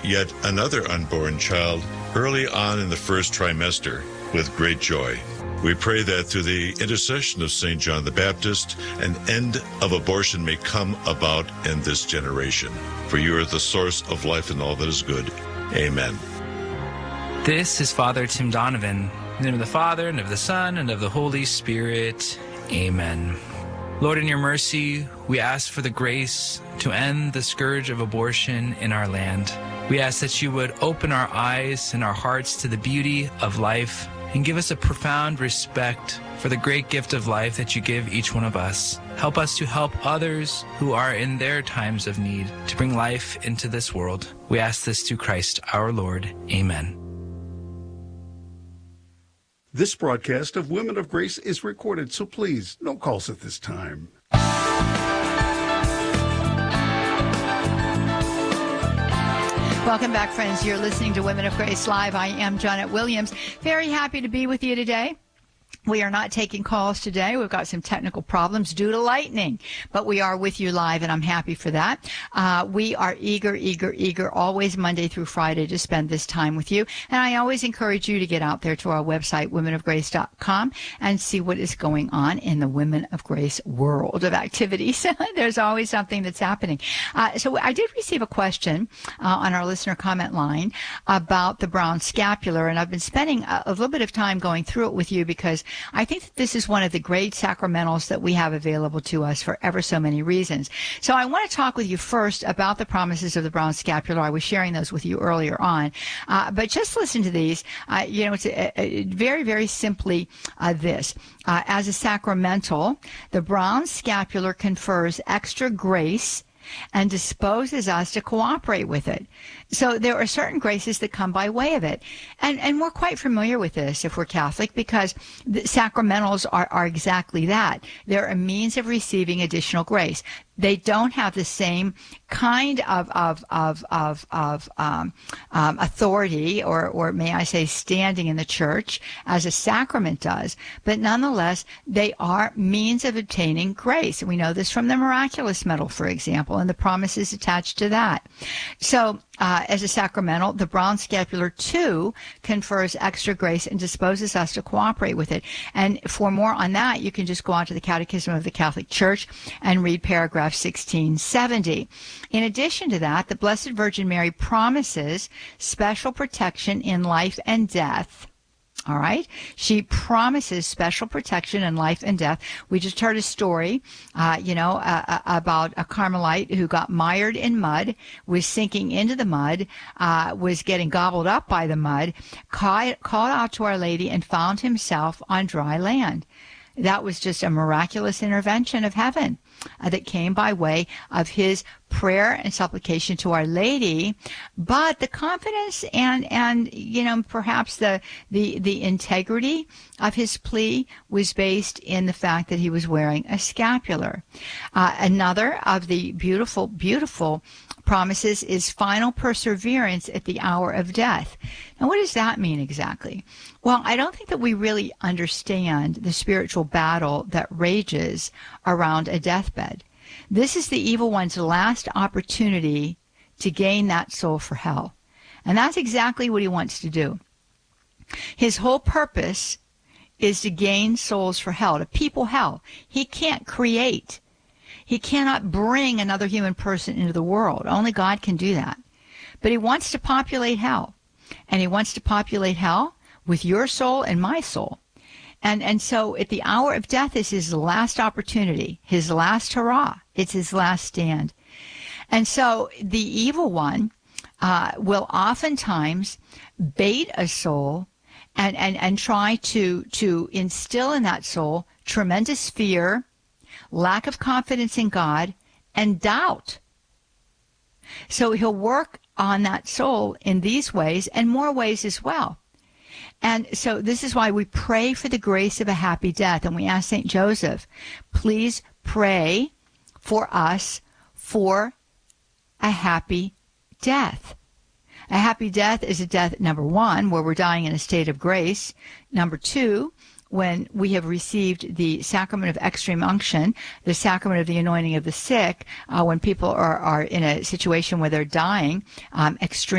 yet another unborn child early on in the first trimester with great joy. We pray that through the intercession of St. John the Baptist, an end of abortion may come about in this generation. For you are the source of life and all that is good. Amen. This is Father Tim Donovan. In the name of the Father, and of the Son, and of the Holy Spirit. Amen. Lord, in your mercy, we ask for the grace to end the scourge of abortion in our land. We ask that you would open our eyes and our hearts to the beauty of life and give us a profound respect for the great gift of life that you give each one of us. Help us to help others who are in their times of need to bring life into this world. We ask this through Christ our Lord. Amen. This broadcast of Women of Grace is recorded, so please, no calls at this time. Welcome back, friends. You're listening to Women of Grace Live. I am Janet Williams. Very happy to be with you today. We are not taking calls today. We've got some technical problems due to lightning, but we are with you live, and I'm happy for that. We are eager, always Monday through Friday to spend this time with you. And I always encourage you to get out there to our website, womenofgrace.com, and see what is going on in the Women of Grace world of activities. There's always something that's happening. So I did receive a question on our listener comment line about the brown scapular, and I've been spending a little bit of time going through it with you because I think that this is one of the great sacramentals that we have available to us for ever so many reasons. So I want to talk with you first about the promises of the brown scapular. I was sharing those with you earlier on. But just listen to these. It's very, very simply this. As a sacramental, the brown scapular confers extra grace and disposes us to cooperate with it. So there are certain graces that come by way of it. And we're quite familiar with this if we're Catholic, because the sacramentals are exactly that. They're a means of receiving additional grace. They don't have the same kind of authority or may I say standing in the church as a sacrament does, but nonetheless they are means of obtaining grace. And we know this from the miraculous medal, for example, and the promises attached to that. So as a sacramental, the brown scapular too confers extra grace and disposes us to cooperate with it. And for more on that, you can just go on to the Catechism of the Catholic Church and read paragraph 1670. In addition to that, the Blessed Virgin Mary promises special protection in life and death. All right. She promises special protection in life and death. We just heard a story, about a Carmelite who got mired in mud, was sinking into the mud, was getting gobbled up by the mud, called out to Our Lady and found himself on dry land. That was just a miraculous intervention of heaven that came by way of his prayer and supplication to Our Lady. But the confidence and perhaps the integrity of his plea was based in the fact that he was wearing a scapular. Another of the beautiful promises is final perseverance at the hour of death. Now, what does that mean exactly? Well, I don't think that we really understand the spiritual battle that rages around a deathbed. This is the evil one's last opportunity to gain that soul for hell. And that's exactly what he wants to do. His whole purpose is to gain souls for hell, to people hell. He can't create. He cannot bring another human person into the world. Only God can do that. But he wants to populate hell. And he wants to populate hell with your soul and my soul. And so at the hour of death is his last opportunity, his last hurrah. It's his last stand. And so the evil one will oftentimes bait a soul and try to instill in that soul tremendous fear, lack of confidence in God, and doubt. So he'll work on that soul in these ways and more ways as well. And so this is why we pray for the grace of a happy death. And we ask St. Joseph, please pray for us for a happy death. A happy death is a death, number one, where we're dying in a state of grace. Number two, when we have received the sacrament of extreme unction, the sacrament of the anointing of the sick, when people are in a situation where they're dying, extreme